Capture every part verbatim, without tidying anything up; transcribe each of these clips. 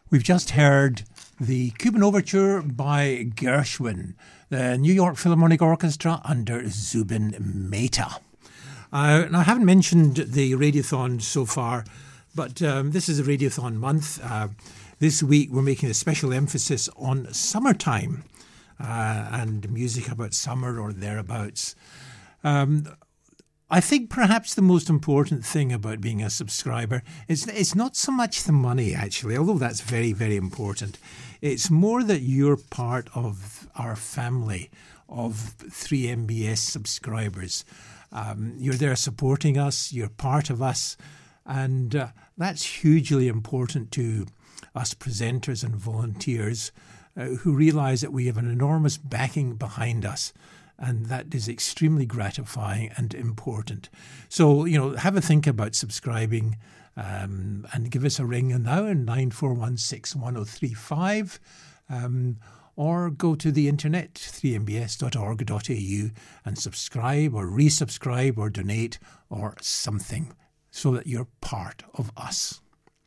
We've just heard the Cuban Overture by Gershwin, the New York Philharmonic Orchestra under Zubin Mehta. Uh, now, I haven't mentioned the Radiothon so far, but um, this is a Radiothon month. Uh, this week we're making a special emphasis on summertime uh, and music about summer or thereabouts. Um, I think perhaps the most important thing about being a subscriber is it's not so much the money, actually, although that's very, very important. It's more that you're part of our family of three M B S subscribers. Um, you're there supporting us, you're part of us, and uh, that's hugely important to us presenters and volunteers uh, who realise that we have an enormous backing behind us. And that is extremely gratifying and important. So, you know, have a think about subscribing um, and give us a ring now on nine four one six one zero three five um, or go to the internet, three m b s dot org dot a u, and subscribe or resubscribe or donate or something so that you're part of us.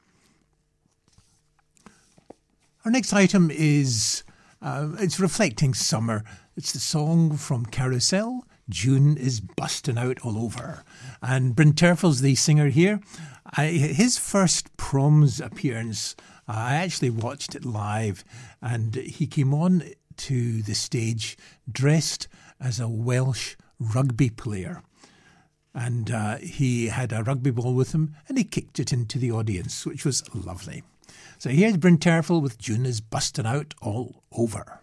Our next item is, uh, it's reflecting summer. It's the song from Carousel, June is Bustin' Out All Over. And Bryn Terfel's the singer here. I, his first Proms appearance, uh, I actually watched it live, and he came on to the stage dressed as a Welsh rugby player. And uh, he had a rugby ball with him, and he kicked it into the audience, which was lovely. So here's Bryn Terfel with June is Bustin' Out All Over.